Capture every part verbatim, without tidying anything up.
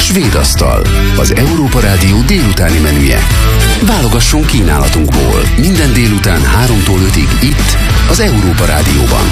Svéd asztal, az Európa Rádió délutáni menüje. Válogasson kínálatunkból minden délután háromtól ötig itt, az Európa Rádióban.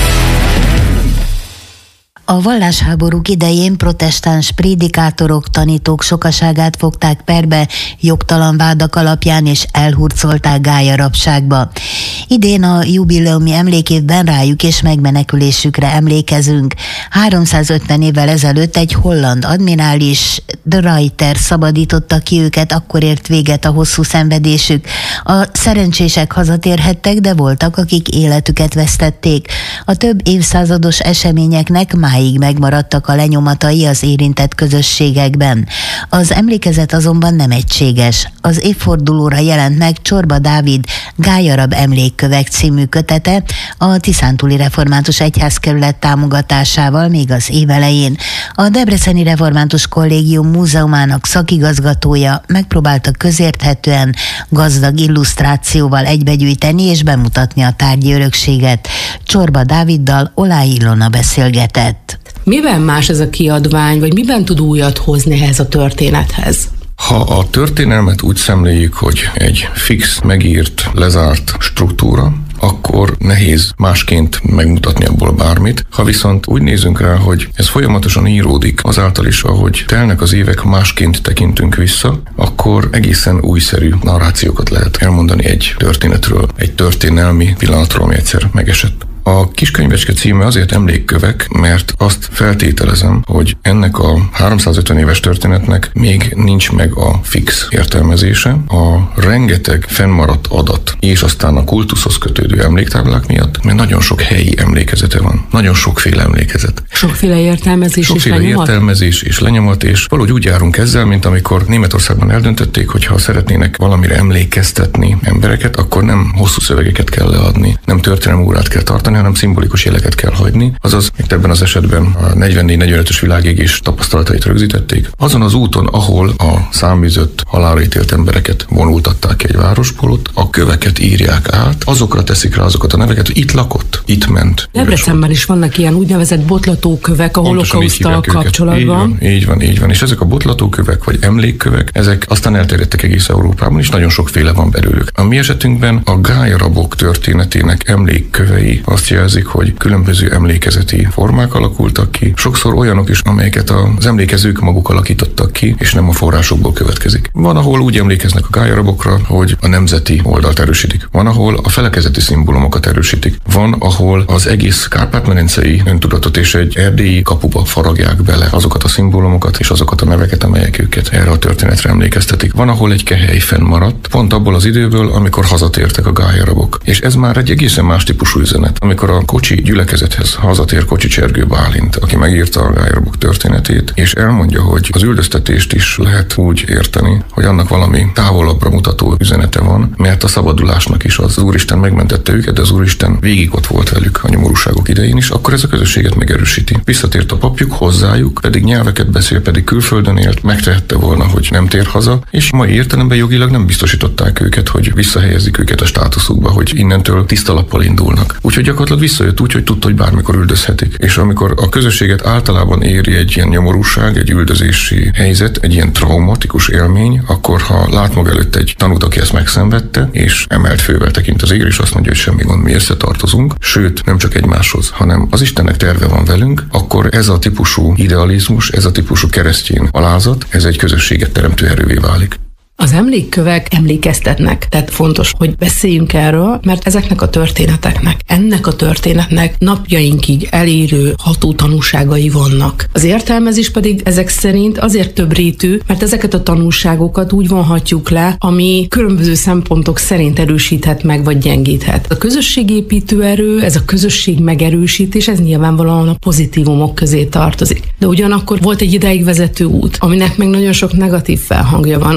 A vallásháborúk idején protestáns prédikátorok, tanítók sokaságát fogták perbe jogtalan vádak alapján, és elhurcolták gállyarabságba. Idén a jubileumi emlékévben rájuk és megmenekülésükre emlékezünk. háromszázötven évvel ezelőtt egy holland admirális, de Ruyter szabadította ki őket, akkor ért véget a hosszú szenvedésük. A szerencsések hazatérhettek, de voltak, akik életüket vesztették. A több évszázados eseményeknek máig megmaradtak a lenyomatai az érintett közösségekben. Az emlékezet azonban nem egységes. Az évfordulóra jelent meg Csorba Dávid Gállyarab emlékkövek című kötete a Tiszántúli Református Egyházkerület támogatásával még az év elején. A Debreceni Református Kollégium múzeumának szakigazgatója megpróbálta közérthetően, gazdag illusztrációval egybegyűjteni és bemutatni a tárgyi örökséget. Csorba Dáviddal Olái Ilona beszélgetett. Miben más ez a kiadvány, vagy miben tud újat hozni ehhez a történethez? Ha a történelmet úgy szemléljük, hogy egy fix, megírt, lezárt struktúra, akkor nehéz másként megmutatni abból bármit. Ha viszont úgy nézünk rá, hogy ez folyamatosan íródik, azáltal is, ahogy telnek az évek, másként tekintünk vissza, akkor egészen újszerű narrációkat lehet elmondani egy történetről, egy történelmi pillanatról, ami egyszer megesett. A kiskönyvecske címe azért emlékkövek, mert azt feltételezem, hogy ennek a háromszázötven éves történetnek még nincs meg a fix értelmezése. A rengeteg fennmaradt adat és aztán a kultuszhoz kötődő emléktáblák miatt, mert nagyon sok helyi emlékezete van. Nagyon sokféle emlékezet. Sokféle értelmezés sokféle és lenyomat? értelmezés és lenyomat, és valahogy úgy járunk ezzel, mint amikor Németországban eldöntötték, hogy ha szeretnének valamire emlékeztetni embereket, akkor nem hosszú szövegeket kell leadni, nem történelmi órát kell tartani, hanem szimbolikus jeleket kell hagyni. Azaz, itt ebben az esetben a negyvennégy negyvenötös világégés tapasztalatait rögzítették. Azon az úton, ahol a száműzött, halálra ítélt embereket vonultatták egy városból, ott a köveket írják át, azokra teszik rá azokat a neveket, hogy itt lakott, itt ment. Debrecenben is vannak ilyen úgynevezett botlatókövek a holokauszttal kapcsolatban. Így van, így van, így van. És ezek a botlatókövek vagy emlékkövek, ezek aztán elterjedtek egész Európában, és nagyon sokféle van belőlük. A mi esetünkben a gállyarabok történetének emlékkövei azt jelzik, hogy különböző emlékezeti formák alakultak ki, sokszor olyanok is, amelyeket az emlékezők maguk alakítottak ki, és nem a forrásokból következik. Van, ahol úgy emlékeznek a gállyarabokra, hogy a nemzeti oldalt erősítik. Van, ahol a felekezeti szimbólumokat erősítik. Van, ahol az egész kárpát-medencei öntudatot és egy erdélyi kapuba faragják bele azokat a szimbólumokat és azokat a neveket, amelyek őket erre a történetre emlékeztetik. Van, ahol egy kehely fennmaradt, pont abból az időből, amikor hazatértek a gállyarabok. És ez már egy egészen más típusú üzenet. Amikor a kocsi gyülekezethez hazatér Kocsi-Csergő Bálint, aki megírta a gállyarabok történetét, és elmondja, hogy az üldöztetést is lehet úgy érteni, hogy annak valami távolabbra mutató üzenete van, mert a szabadulásnak is az Úristen megmentette őket, de az Úristen végig ott volt velük a nyomorúságok idején is, akkor ez a közösséget megerősíti. Visszatért a papjuk hozzájuk, pedig nyelveket beszél, pedig külföldön élt, megtehette volna, hogy nem tér haza, és mai értelemben jogilag nem biztosították őket, hogy visszahelyezik őket a státuszukba, hogy innentől tiszta lappal indulnak. Úgyhogy gyakorlatilag visszajött úgy, hogy tudta, hogy bármikor üldözhetik. És amikor a közösséget általában éri egy ilyen nyomorúság, egy üldözési helyzet, egy ilyen traumatikus élmény, akkor ha lát maga előtt egy tanút, aki ezt megszenvedte, és emelt fővel tekint az égre, és azt mondja, hogy semmi gond, mi összetartozunk, sőt, nem csak egymáshoz, hanem az Istennek terve van velünk, akkor ez a típusú idealizmus, ez a típusú keresztény alázat, ez egy közösséget teremtő erővé válik. Az emlékkövek emlékeztetnek, tehát fontos, hogy beszéljünk erről, mert ezeknek a történeteknek, ennek a történetnek napjainkig elérő ható tanúságai vannak. Az értelmezés pedig ezek szerint azért több rétű, mert ezeket a tanúságokat úgy vonhatjuk le, ami különböző szempontok szerint erősíthet meg, vagy gyengíthet. A közösségépítő erő, ez a közösség megerősítés, ez nyilvánvalóan a pozitívumok közé tartozik. De ugyanakkor volt egy ideig vezető út, aminek meg nagyon sok negatív felhangja van, amire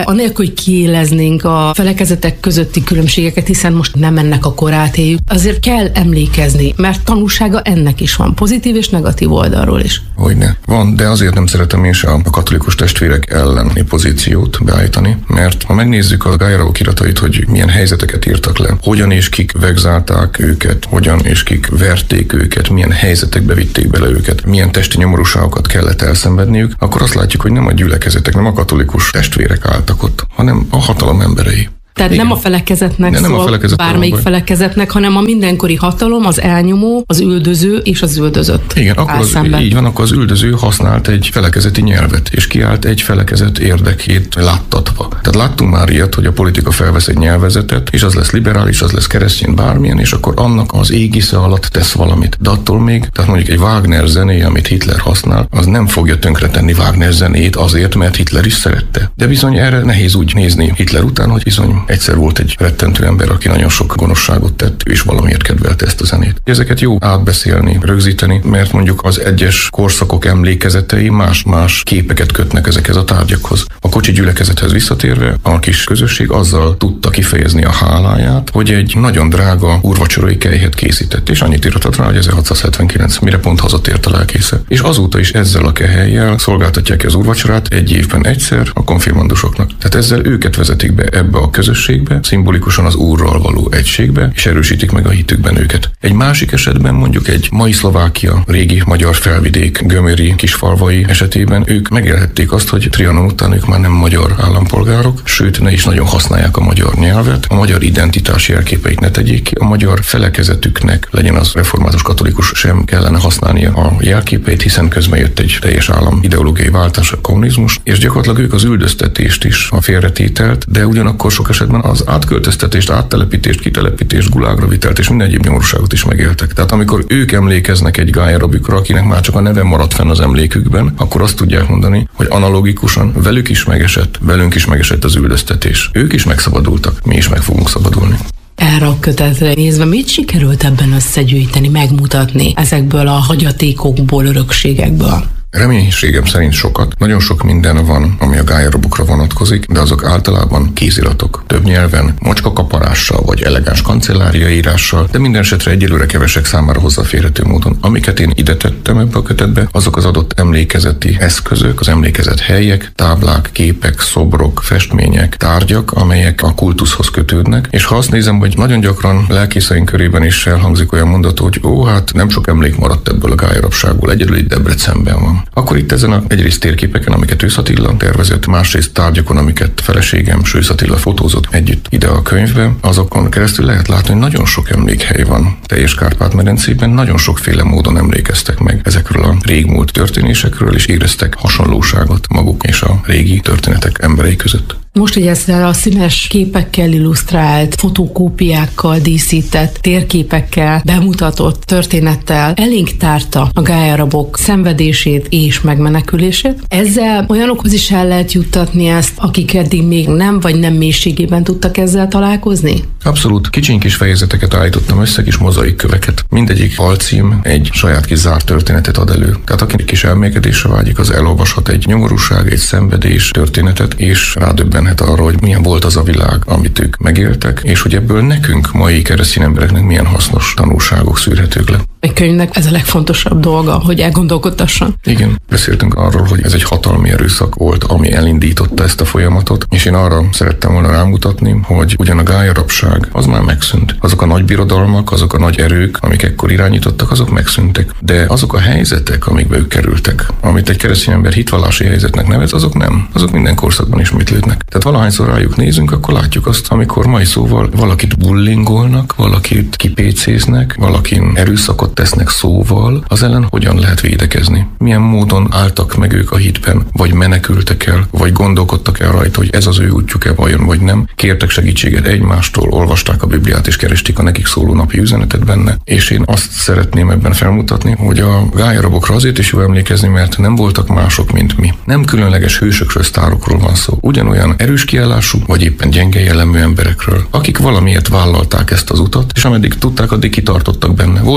anélkül, hogy kiéleznénk a felekezetek közötti különbségeket, hiszen most nem ennek a korát éljük, azért kell emlékezni, mert tanúsága ennek is van, pozitív és negatív oldalról is. Hogyne. Van, de azért nem szeretem én sem a katolikus testvérek elleni pozíciót beállítani, mert ha megnézzük a gályarabok iratait, hogy milyen helyzeteket írtak le, hogyan és kik vegzálták őket, hogyan és kik verték őket, milyen helyzetekbe vitték bele őket, milyen testi nyomorúságokat kellett elszenvedniük, akkor azt látjuk, hogy nem a gyülekezetek, nem a katolikus testvérek álltak ott, hanem a hatalom emberei. Tehát igen. nem a felekezetnek nem szól, a felekezet bármelyik van, felekezetnek, hanem a mindenkori hatalom, az elnyomó, az üldöző és az üldözött. Igen, akkor az, így van, akkor az üldöző használt egy felekezeti nyelvet, és kiállt egy felekezet érdekét láttatva. Tehát láttunk már ilyet, hogy a politika felvesz egy nyelvezetet, és az lesz liberális, az lesz keresztény, bármilyen, és akkor annak az égisze alatt tesz valamit. De attól még, tehát mondjuk egy Wagner zené, amit Hitler használ, az nem fogja tönkretenni Wagner zenét azért, mert Hitler is szerette. De bizony erre nehéz úgy nézni Hitler után, hogy bizony egyszer volt egy rettentő ember, aki nagyon sok gonoszságot tett, és valamiért kedvelte ezt a zenét. Ezeket jó átbeszélni, rögzíteni, mert mondjuk az egyes korszakok emlékezetei más-más képeket kötnek ezekhez a tárgyakhoz. A kocsi gyülekezethez visszatérve, a kis közösség azzal tudta kifejezni a háláját, hogy egy nagyon drága úrvacsorai kejhet készített, és annyit írhatott rá, hogy ezerhatszázhetvenkilenc, mire pont hazatért a lelkésze. És azóta is ezzel a kehelyjel szolgáltatják az úrvacsorát egy évben egyszer a konfirmandusoknak. Tehát ezzel őket vezetik be ebbe a közösségbe, szimbolikusan az Úrral való egységbe, és erősítik meg a hitükben őket. Egy másik esetben mondjuk egy mai Szlovákia, régi magyar felvidék, gömöri kisfalvai esetében ők megélhették azt, hogy Trianon után ők már nem magyar állampolgárok, sőt ne is nagyon használják a magyar nyelvet, a magyar identitás jelképeit ne tegyék ki, a magyar felekezetüknek, legyen az református katolikus, sem kellene használnia a jelképeit, hiszen közben jött egy teljes állam ideológiai váltás, a kommunizmus, és gyakorlatilag ők az üldöztetést is, a félretételt, de ugyanakkor sok esetben az átköltöztetést, áttelepítést, kitelepítést, gulágra vitelt és minden egyéb nyomorúságot is megéltek. Tehát amikor ők emlékeznek egy gályarabikra, akinek már csak a neve maradt fenn az emlékükben, akkor azt tudják mondani, hogy analógikusan velük is megesett, velünk is megesett az üldöztetés. Ők is megszabadultak, mi is meg fogunk szabadulni. Erre a kötetre nézve, mit sikerült ebben összegyűjteni, megmutatni ezekből a hagyatékokból, örökségekből? Reménységem szerint sokat. Nagyon sok minden van, ami a gályarabokra vonatkozik, de azok általában kéziratok. Több nyelven, mocskakaparással vagy elegáns kancelláriaírással, de minden esetre egyelőre kevesek számára hozzáférhető módon. Amiket én ide tettem ebbe a kötetbe, azok az adott emlékezeti eszközök, az emlékezet helyek, táblák, képek, szobrok, festmények, tárgyak, amelyek a kultuszhoz kötődnek. És ha azt nézem, hogy nagyon gyakran lelkészeink körében is elhangzik olyan mondat, hogy ó, hát nem sok emlék maradt ebből a gályarabságból, egyedül itt Debrecenben van. Akkor itt ezen a egyrészt térképeken, amiket Ősz Attila tervezett, másrészt tárgyakon, amiket feleségem Ősz Attila fotózott együtt ide a könyvbe, azokon keresztül lehet látni, hogy nagyon sok emlékhely van. Teljes Kárpát-medencében nagyon sokféle módon emlékeztek meg ezekről a régmúlt történésekről, és éreztek hasonlóságot maguk és a régi történetek emberei között. Most, hogy ezzel a színes képekkel illusztrált, fotókópiákkal díszített, térképekkel bemutatott történettel elénk tárta a gályarabok szenvedését és megmenekülését. Ezzel olyanokhoz is el lehet juttatni ezt, akik eddig még nem vagy nem mélységében tudtak ezzel találkozni? Abszolút. Kicsiny kis fejezeteket állítottam össze, kis mozaik köveket. Mindegyik alcím egy saját kis zárt történetet ad elő. Tehát aki kis elmékedésre vágyik, az elolvashat egy nyomorúság, egy szenvedés történetet, és rádöbbenhet arra, hogy milyen volt az a világ, amit ők megéltek, és hogy ebből nekünk, mai keresztény embereknek milyen hasznos tanulságok szűrhetők le. Egy könyvnek ez a legfontosabb dolga, hogy elgondolkodtasson. Igen, beszéltünk arról, hogy ez egy hatalmi erőszak volt, ami elindította ezt a folyamatot, és én arra szerettem volna rámutatni, hogy ugyan a gályarabság az már megszűnt. Azok a nagy birodalmak, azok a nagy erők, amik ekkor irányítottak, azok megszűntek. De azok a helyzetek, amikbe ők kerültek, amit egy keresztény ember hitvallási helyzetnek nevez, azok nem. Azok minden korszakban ismétlődnek. Tehát valahányszor rájuk nézünk, akkor látjuk azt, amikor mai szóval valakit bullingolnak, valakit kipécéznek, valakin erőszakot tesznek szóval, az ellen hogyan lehet védekezni? Milyen módon álltak meg ők a hitben, vagy menekültek el, vagy gondolkodtak el rajta, hogy ez az ő útjuk-e vajon, vagy nem? Kértek segítséget egymástól, olvasták a Bibliát, és keresték a nekik szóló napi üzenetet benne. És én azt szeretném ebben felmutatni, hogy a gályarabokra azért is jó emlékezni, mert nem voltak mások, mint mi. Nem különleges hősökről, sztárokról van szó. Ugyanolyan erős kiállású, vagy éppen gyenge jellemű emberekről, akik valamiért vállalták ezt az utat, és ameddig tudták, addig kitartottak benne. Volt, aki a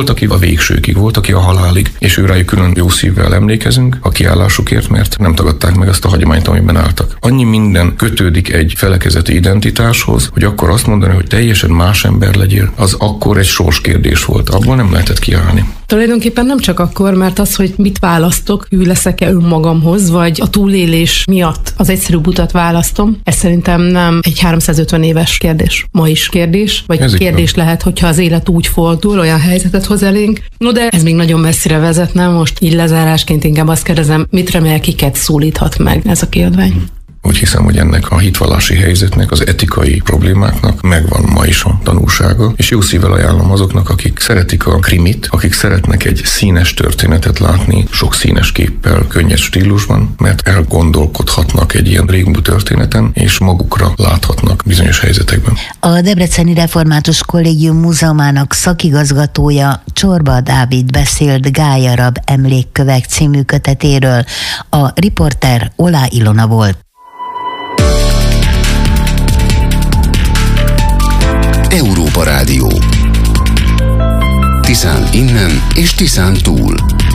végsőkig, volt, aki a halálig, és ő rájuk külön jó szívvel emlékezünk a kiállásukért, mert nem tagadták meg azt a hagyományt, amiben álltak. Annyi minden kötődik egy felekezeti identitáshoz, hogy akkor azt mondani, hogy teljesen más ember legyél, az akkor egy sorskérdés volt. Abból nem lehetett kiállni. Tulajdonképpen nem csak akkor, mert az, hogy mit választok, hű leszek-e önmagamhoz, vagy a túlélés miatt az egyszerűbb utat választom, ez szerintem nem egy háromszázötven éves kérdés. Ma is kérdés, vagy ez kérdés lehet, hogyha az élet úgy fordul, olyan helyzetet hoz elénk. No, de ez még nagyon messzire vezetne, most így lezárásként inkább azt kérdezem, mit remélek, kiket szólíthat meg ez a kiadvány? Úgy hiszem, hogy ennek a hitvallási helyzetnek, az etikai problémáknak megvan ma is a tanulsága, és jó szívvel ajánlom azoknak, akik szeretik a krimit, akik szeretnek egy színes történetet látni, sok színes képpel, könnyed stílusban, mert elgondolkodhatnak egy ilyen régmúlt történeten, és magukra láthatnak bizonyos helyzetekben. A Debreceni Református Kollégium Múzeumának szakigazgatója, Csorba Dávid beszélt Gály Arab Emlékkövek című kötetéről. A riporter Olá Ilona volt. Európa Rádió. Tiszán innen és Tiszán túl.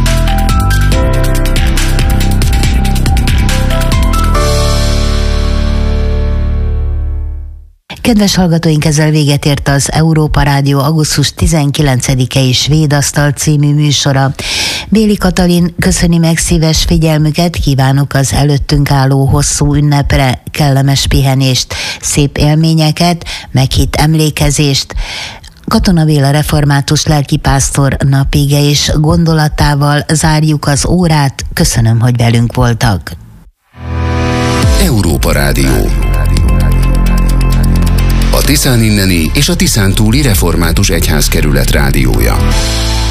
Kedves hallgatóink, ezzel véget ért az Európa Rádió augusztus tizenkilencedikei Svédasztal című műsora. Béli Katalin köszöni meg szíves figyelmüket, kívánok az előttünk álló hosszú ünnepre kellemes pihenést, szép élményeket, meghitt emlékezést. Katona Béla református lelkipásztor napige és gondolatával zárjuk az órát. Köszönöm, hogy velünk voltak. Európa Rádió. A Tiszán inneni és a Tiszán túli református egyházkerület rádiója.